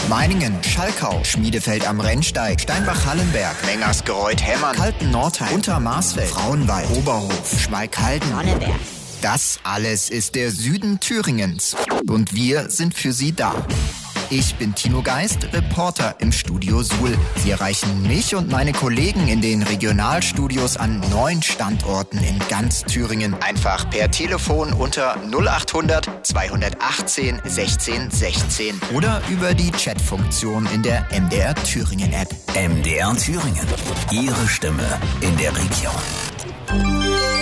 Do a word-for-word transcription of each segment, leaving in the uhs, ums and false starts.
Meiningen, Schalkau, Schmiedefeld am Rennsteig, Steinbach-Hallenberg, Mengersgereuth-Hemmern, Kalten-Nordheim, Untermarsfeld, Frauenwald, Oberhof, Schmalkalden, Sonneberg. Das alles ist der Süden Thüringens. Und wir sind für Sie da. Ich bin Tino Geist, Reporter im Studio Suhl. Sie erreichen mich und meine Kollegen in den Regionalstudios an neun Standorten in ganz Thüringen. Einfach per Telefon unter null achthundert zweihundertachtzehn sechzehn sechzehn oder über die Chatfunktion in der M D R Thüringen App. M D R Thüringen. Ihre Stimme in der Region.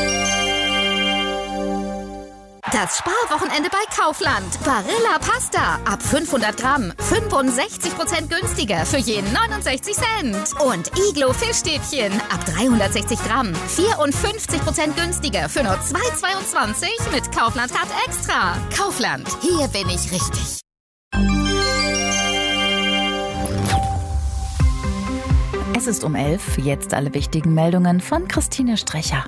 Das Sparwochenende bei Kaufland. Barilla Pasta. Ab fünfhundert Gramm. fünfundsechzig Prozent günstiger für je neunundsechzig Cent. Und Iglo Fischstäbchen. Ab dreihundertsechzig Gramm. vierundfünfzig Prozent günstiger für nur zwei Euro zweiundzwanzig mit Kaufland Card Extra. Kaufland. Hier bin ich richtig. Es ist um elf. Jetzt alle wichtigen Meldungen von Christine Strecher.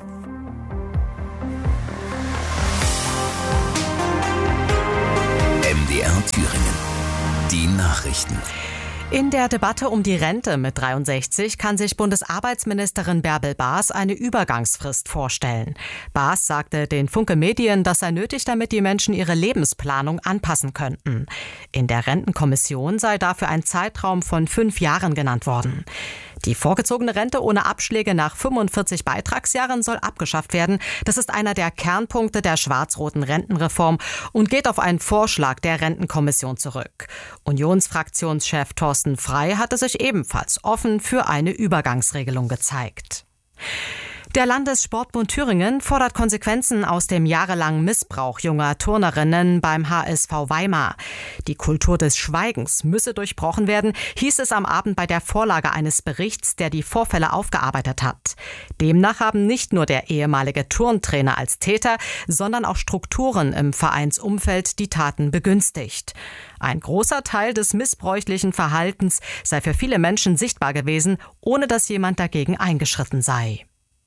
M D R Thüringen. Die Nachrichten. In der Debatte um die Rente mit dreiundsechzig kann sich Bundesarbeitsministerin Bärbel Baas eine Übergangsfrist vorstellen. Baas sagte den Funke Medien, das sei nötig, damit die Menschen ihre Lebensplanung anpassen könnten. In der Rentenkommission sei dafür ein Zeitraum von fünf Jahren genannt worden. Die vorgezogene Rente ohne Abschläge nach fünfundvierzig Beitragsjahren soll abgeschafft werden. Das ist einer der Kernpunkte der schwarz-roten Rentenreform und geht auf einen Vorschlag der Rentenkommission zurück. Unionsfraktionschef Thorsten Frey hatte sich ebenfalls offen für eine Übergangsregelung gezeigt. Der Landessportbund Thüringen fordert Konsequenzen aus dem jahrelangen Missbrauch junger Turnerinnen beim H S V Weimar. Die Kultur des Schweigens müsse durchbrochen werden, hieß es am Abend bei der Vorlage eines Berichts, der die Vorfälle aufgearbeitet hat. Demnach haben nicht nur der ehemalige Turntrainer als Täter, sondern auch Strukturen im Vereinsumfeld die Taten begünstigt. Ein großer Teil des missbräuchlichen Verhaltens sei für viele Menschen sichtbar gewesen, ohne dass jemand dagegen eingeschritten sei.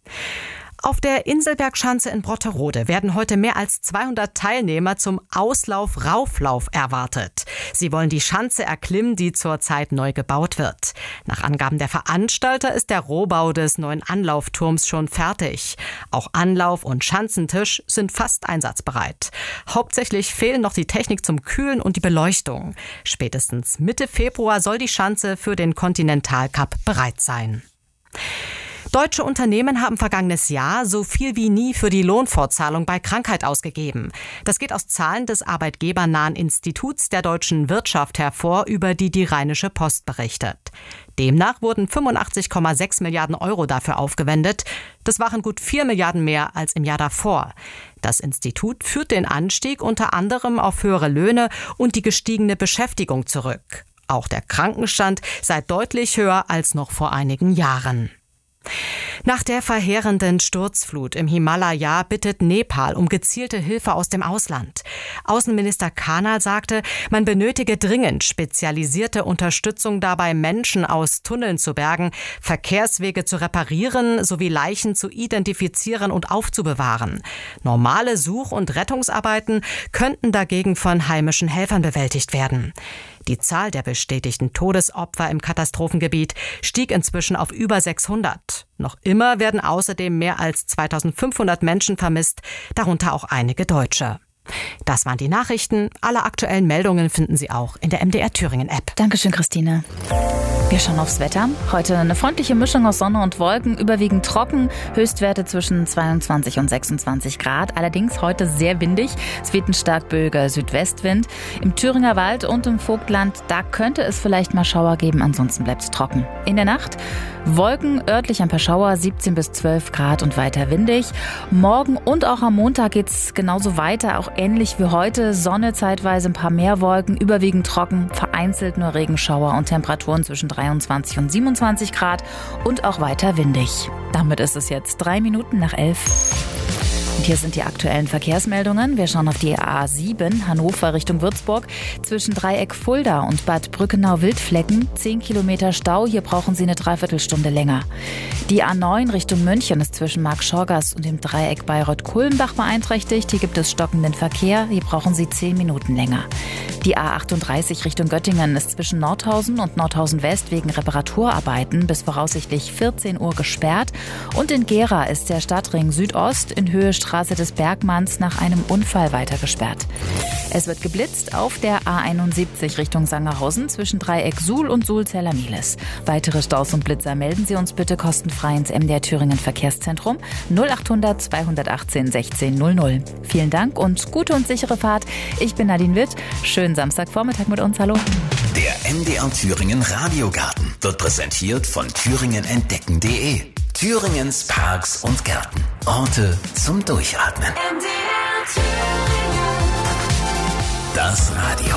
Auf der Inselbergschanze in Brotterode werden heute mehr als zweihundert Teilnehmer zum Auslauf-Rauflauf erwartet. Sie wollen die Schanze erklimmen, die zurzeit neu gebaut wird. Nach Angaben der Veranstalter ist der Rohbau des neuen Anlaufturms schon fertig. Auch Anlauf- und Schanzentisch sind fast einsatzbereit. Hauptsächlich fehlen noch die Technik zum Kühlen und die Beleuchtung. Spätestens Mitte Februar soll die Schanze für den Continental-Cup bereit sein. Deutsche Unternehmen haben vergangenes Jahr so viel wie nie für die Lohnfortzahlung bei Krankheit ausgegeben. Das geht aus Zahlen des arbeitgebernahen Instituts der deutschen Wirtschaft hervor, über die die Rheinische Post berichtet. Demnach wurden fünfundachtzig Komma sechs Milliarden Euro dafür aufgewendet. Das waren gut vier Milliarden mehr als im Jahr davor. Das Institut führt den Anstieg unter anderem auf höhere Löhne und die gestiegene Beschäftigung zurück. Auch der Krankenstand sei deutlich höher als noch vor einigen Jahren. Nach der verheerenden Sturzflut im Himalaya bittet Nepal um gezielte Hilfe aus dem Ausland. Außenminister Kanal sagte, man benötige dringend spezialisierte Unterstützung dabei, Menschen aus Tunneln zu bergen, Verkehrswege zu reparieren sowie Leichen zu identifizieren und aufzubewahren. Normale Such- und Rettungsarbeiten könnten dagegen von heimischen Helfern bewältigt werden. Die Zahl der bestätigten Todesopfer im Katastrophengebiet stieg inzwischen auf über sechshundert. Noch immer werden außerdem mehr als zweitausendfünfhundert Menschen vermisst, darunter auch einige Deutsche. Das waren die Nachrichten. Alle aktuellen Meldungen finden Sie auch in der M D R Thüringen App. Dankeschön, Christine. Wir schauen aufs Wetter. Heute eine freundliche Mischung aus Sonne und Wolken, überwiegend trocken. Höchstwerte zwischen zweiundzwanzig und sechsundzwanzig Grad. Allerdings heute sehr windig. Es weht ein stark böiger Südwestwind. Im Thüringer Wald und im Vogtland, da könnte es vielleicht mal Schauer geben. Ansonsten bleibt es trocken. In der Nacht Wolken, örtlich ein paar Schauer, siebzehn bis zwölf Grad und weiter windig. Morgen und auch am Montag geht es genauso weiter, auch ähnlich wie heute. Sonne zeitweise, ein paar mehr Wolken, überwiegend trocken, vereinzelt nur Regenschauer und Temperaturen zwischen dreiundzwanzig und siebenundzwanzig Grad und auch weiter windig. Damit ist es jetzt drei Minuten nach elf. Und hier sind die aktuellen Verkehrsmeldungen. Wir schauen auf die A sieben, Hannover Richtung Würzburg. Zwischen Dreieck Fulda und Bad Brückenau-Wildflecken zehn Kilometer Stau. Hier brauchen Sie eine Dreiviertelstunde länger. Die A neun Richtung München ist zwischen Marktschorgast und dem Dreieck Bayreuth-Kulmbach beeinträchtigt. Hier gibt es stockenden Verkehr. Hier brauchen Sie zehn Minuten länger. Die A achtunddreißig Richtung Göttingen ist zwischen Nordhausen und Nordhausen West wegen Reparaturarbeiten bis voraussichtlich vierzehn Uhr gesperrt. Und in Gera ist der Stadtring Südost in Höhe Straße des Bergmanns nach einem Unfall weiter gesperrt. Es wird geblitzt auf der A einundsiebzig Richtung Sangerhausen zwischen Dreieck Suhl und Suhl-Zellermehlis. Weitere Staus und Blitzer melden Sie uns bitte kostenfrei ins M D R Thüringen Verkehrszentrum null achthundert zweihundertachtzehn sechzehn null null. Vielen Dank und gute und sichere Fahrt. Ich bin Nadine Witt. Schönen Samstagvormittag mit uns. Hallo. Der M D R Thüringen Radiogarten wird präsentiert von thüringen entdecken punkt de. Thüringens Parks und Gärten. Orte zum Durchatmen. M D R Thüringen. Das Radio.